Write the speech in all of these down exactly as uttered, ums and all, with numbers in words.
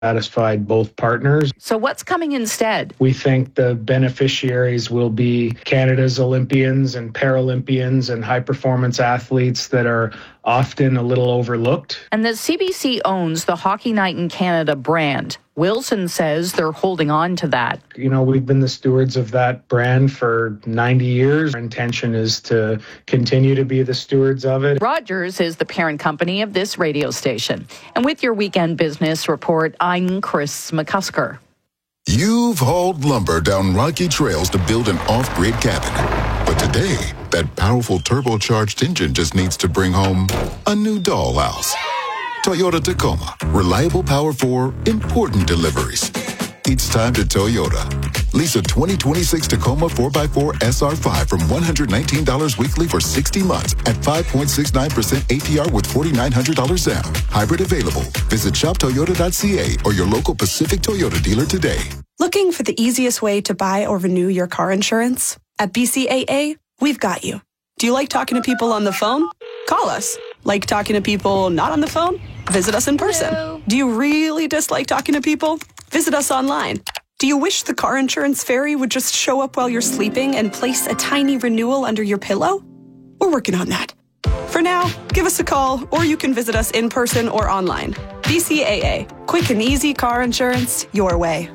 satisfied both partners. So what's coming instead? We think the beneficiaries will be Canada's Olympians and Paralympians and high-performance athletes that are often a little overlooked. And the C B C owns the Hockey Night in Canada brand. Wilson says they're holding on to that. You know, we've been the stewards of that brand for ninety years. Our intention is to continue to be the stewards of it. Rogers is the parent company of this radio station. And with your Weekend Business Report, I'm Chris McCusker. You've hauled lumber down rocky trails to build an off-grid cabin. But today, that powerful turbocharged engine just needs to bring home a new dollhouse. Toyota Tacoma. Reliable power for important deliveries. It's time to Toyota. Lease a twenty twenty-six Tacoma four by four S R five from one hundred nineteen dollars weekly for sixty months at five point six nine percent A P R with four thousand nine hundred dollars down. Hybrid available. Visit shop toyota dot c a or your local Pacific Toyota dealer today. Looking for the easiest way to buy or renew your car insurance? At B C A A, we've got you. Do you like talking to people on the phone? Call us. Like talking to people not on the phone? Visit us in person. Hello. Do you really dislike talking to people? Visit us online. Do you wish the car insurance fairy would just show up while you're sleeping and place a tiny renewal under your pillow? We're working on that. For now, give us a call or you can visit us in person or online. B C A A. Quick and easy car insurance your way.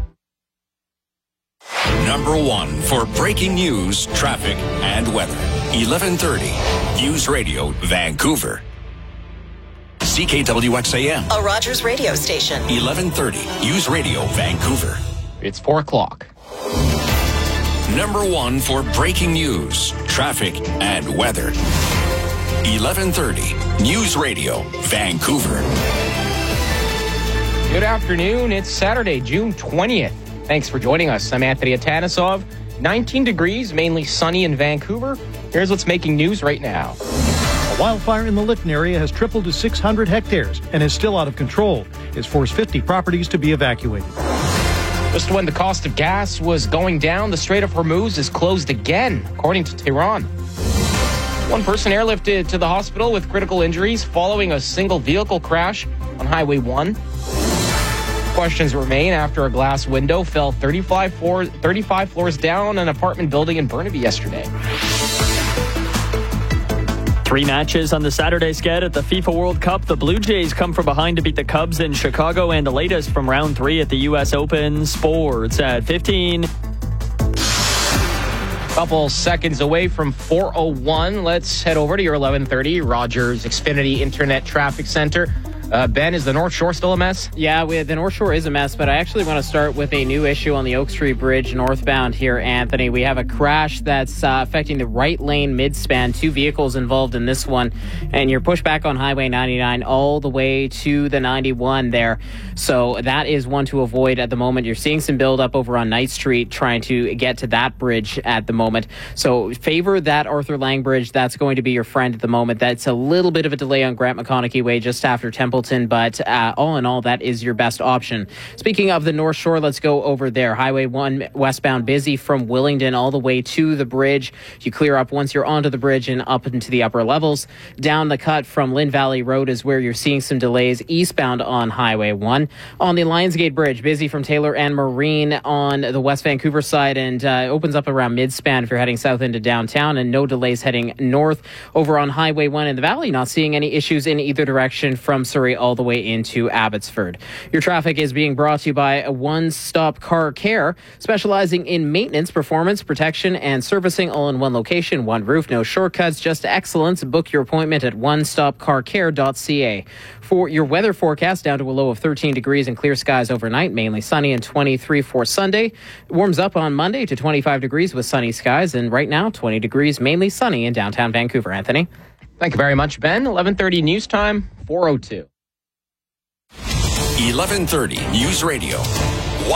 Number one for breaking news, traffic, and weather. eleven thirty News Radio, Vancouver. C K W X A M. A Rogers radio station. eleven thirty News Radio, Vancouver. It's four o'clock. Number one for breaking news, traffic, and weather. eleven thirty News Radio, Vancouver. Good afternoon. It's Saturday, June twentieth. Thanks for joining us. I'm Anthony Atanisov. nineteen degrees, mainly sunny in Vancouver. Here's what's making news right now. A wildfire in the Lytton area has tripled to six hundred hectares and is still out of control. It's forced fifty properties to be evacuated. Just when the cost of gas was going down, the Strait of Hormuz is closed again, according to Tehran. One person airlifted to the hospital with critical injuries following a single vehicle crash on Highway one. Questions remain after a glass window fell thirty-five, floor, thirty-five floors down an apartment building in Burnaby yesterday. Three matches on the Saturday sked at the FIFA World Cup. The Blue Jays come from behind to beat the Cubs in Chicago, and the latest from round three at the U S Open. Sports at fifteen. Couple seconds away from four oh one. Let's head over to your eleven thirty Rogers Xfinity Internet Traffic Center. Uh, Ben, is the North Shore still a mess? Yeah, we, the North Shore is a mess, but I actually want to start with a new issue on the Oak Street Bridge northbound here, Anthony. We have a crash that's uh, affecting the right lane midspan. Two vehicles involved in this one, and you're pushed back on Highway ninety-nine all the way to the ninety-one there. So that is one to avoid at the moment. You're seeing some buildup over on Knight Street trying to get to that bridge at the moment. So favor that Arthur Lang Bridge. That's going to be your friend at the moment. That's a little bit of a delay on Grant McConaughey Way just after Temple. But uh, all in all, that is your best option. Speaking of the North Shore, let's go over there. Highway one westbound busy from Willingdon all the way to the bridge. You clear up once you're onto the bridge and up into the upper levels. Down the cut from Lynn Valley Road is where you're seeing some delays eastbound on Highway one. On the Lionsgate Bridge, busy from Taylor and Marine on the West Vancouver side, and uh, opens up around midspan if you're heading south into downtown, and no delays heading north. Over on Highway one in the Valley, not seeing any issues in either direction from Surrey all the way into Abbotsford. Your traffic is being brought to you by One Stop Car Care, specializing in maintenance, performance, protection, and servicing all in one location, one roof, no shortcuts, just excellence. Book your appointment at one stop car care dot c a. For your weather forecast, down to a low of thirteen degrees and clear skies overnight, mainly sunny, and twenty-three for Sunday. It warms up on Monday to twenty-five degrees with sunny skies, and right now twenty degrees, mainly sunny in downtown Vancouver. Anthony? Thank you very much, Ben. eleven thirty news time, four oh two. eleven thirty News Radio,